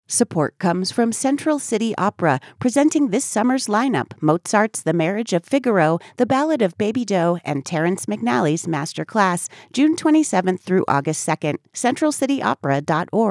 Support comes from Central City Opera, presenting this summer's lineup: Mozart's The Marriage of Figaro, The Ballad of Baby Doe, and Terrence McNally's Master Class, June 27th through August 2nd. CentralCityOpera.org.